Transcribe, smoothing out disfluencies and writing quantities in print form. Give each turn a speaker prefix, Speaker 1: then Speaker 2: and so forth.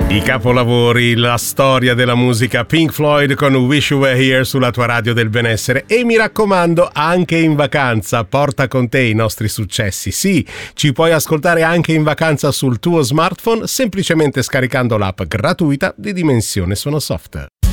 Speaker 1: I capolavori, la storia della musica, Pink Floyd con Wish You Were Here sulla tua radio del benessere. E mi raccomando, anche in vacanza porta con te i nostri successi. Sì, ci puoi ascoltare anche in vacanza sul tuo smartphone semplicemente scaricando l'app gratuita di Dimensione Sonosoft.